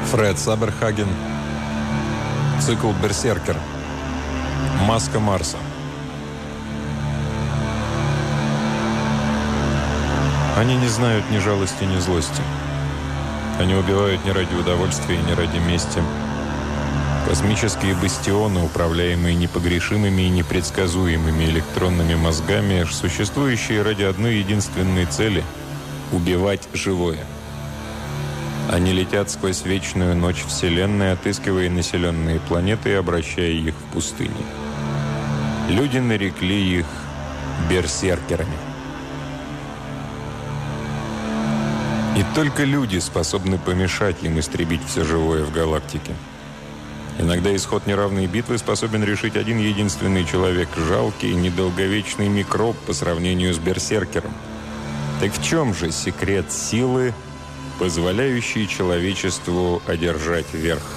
Фред Саберхаген. Цикл «Берсеркер». Маска Марса. Они не знают ни жалости, ни злости. Они убивают не ради удовольствия, не ради мести. Космические бастионы, управляемые непогрешимыми и непредсказуемыми электронными мозгами, существующие ради одной единственной цели – убивать живое. Они летят сквозь вечную ночь Вселенной, отыскивая населенные планеты и обращая их в пустыни. Люди нарекли их берсеркерами. И только люди способны помешать им истребить все живое в галактике. Иногда исход неравной битвы способен решить один единственный человек, жалкий, недолговечный микроб по сравнению с берсеркером. Так в чем же секрет силы, позволяющий человечеству одержать верх?